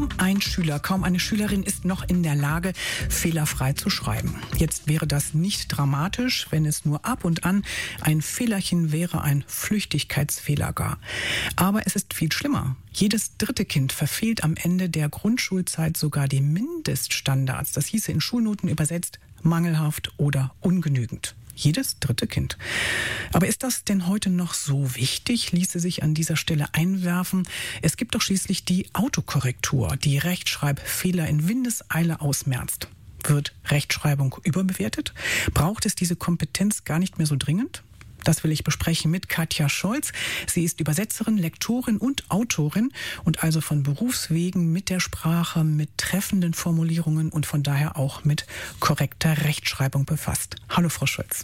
Kaum ein Schüler, kaum eine Schülerin ist noch in der Lage, fehlerfrei zu schreiben. Jetzt wäre das nicht dramatisch, wenn es nur ab und an ein Fehlerchen wäre, ein Flüchtigkeitsfehler gar. Aber es ist viel schlimmer. Jedes dritte Kind verfehlt am Ende der Grundschulzeit sogar die Mindeststandards. Das hieße in Schulnoten übersetzt mangelhaft oder ungenügend. Jedes dritte Kind. Aber ist das denn heute noch so wichtig, ließe sich an dieser Stelle einwerfen? Es gibt doch schließlich die Autokorrektur, die Rechtschreibfehler in Windeseile ausmerzt. Wird Rechtschreibung überbewertet? Braucht es diese Kompetenz gar nicht mehr so dringend? Das will ich besprechen mit Katja Scholz. Sie ist Übersetzerin, Lektorin und Autorin und also von Berufswegen mit der Sprache, mit treffenden Formulierungen und von daher auch mit korrekter Rechtschreibung befasst. Hallo, Frau Scholz.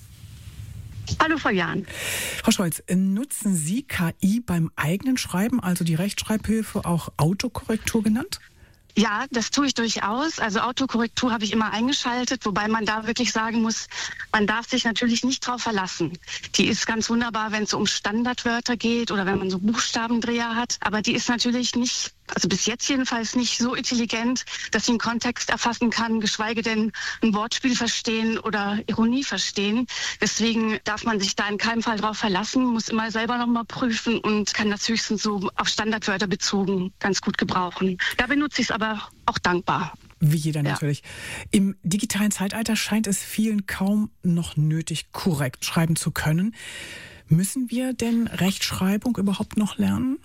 Hallo, Frau Jahn. Frau Scholz, nutzen Sie KI beim eigenen Schreiben, also die Rechtschreibhilfe, auch Autokorrektur genannt? Ja, das tue ich durchaus. Also Autokorrektur habe ich immer eingeschaltet, wobei man da wirklich sagen muss, man darf sich natürlich nicht drauf verlassen. Die ist ganz wunderbar, wenn es um Standardwörter geht oder wenn man so Buchstabendreher hat. Aber die ist natürlich nicht, also bis jetzt jedenfalls nicht so intelligent, dass sie einen Kontext erfassen kann, geschweige denn ein Wortspiel verstehen oder Ironie verstehen. Deswegen darf man sich da in keinem Fall drauf verlassen, muss immer selber nochmal prüfen und kann das höchstens so auf Standardwörter bezogen ganz gut gebrauchen. Da benutze ich es aber auch dankbar. Wie jeder natürlich. Im digitalen Zeitalter scheint es vielen kaum noch nötig, korrekt schreiben zu können. Müssen wir denn Rechtschreibung überhaupt noch lernen?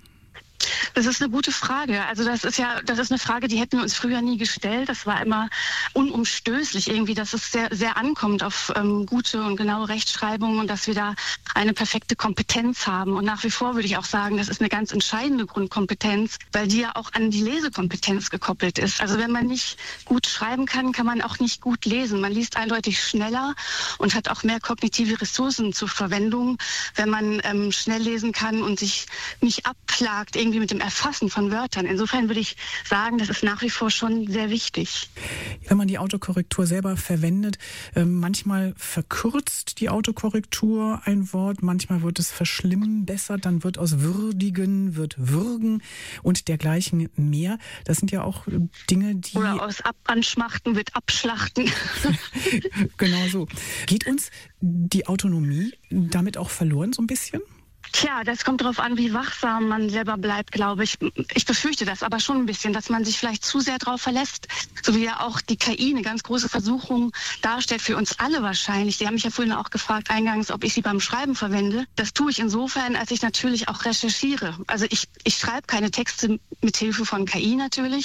Das ist eine gute Frage. Also das ist eine Frage, die hätten wir uns früher nie gestellt. Das war immer unumstößlich irgendwie, dass es sehr, sehr ankommt auf gute und genaue Rechtschreibung und dass wir da eine perfekte Kompetenz haben. Und nach wie vor würde ich auch sagen, das ist eine ganz entscheidende Grundkompetenz, weil die ja auch an die Lesekompetenz gekoppelt ist. Also wenn man nicht gut schreiben kann, kann man auch nicht gut lesen. Man liest eindeutig schneller und hat auch mehr kognitive Ressourcen zur Verwendung, wenn man schnell lesen kann und sich nicht abplagt irgendwie mit dem Erfassen von Wörtern. Insofern würde ich sagen, das ist nach wie vor schon sehr wichtig. Wenn man die Autokorrektur selber verwendet, manchmal verkürzt die Autokorrektur ein Wort, manchmal wird es verschlimmbessert, dann wird aus würdigen, wird würgen und dergleichen mehr. Das sind ja auch Dinge, die... Oder aus anschmachten wird abschlachten. Genau so. Geht uns die Autonomie damit auch verloren so ein bisschen? Tja, das kommt darauf an, wie wachsam man selber bleibt, glaube ich. Ich befürchte das aber schon ein bisschen, dass man sich vielleicht zu sehr darauf verlässt. So wie ja auch die KI eine ganz große Versuchung darstellt für uns alle wahrscheinlich. Sie haben mich ja vorhin auch gefragt eingangs, ob ich sie beim Schreiben verwende. Das tue ich insofern, als ich natürlich auch recherchiere. Also ich schreibe keine Texte mit Hilfe von KI natürlich.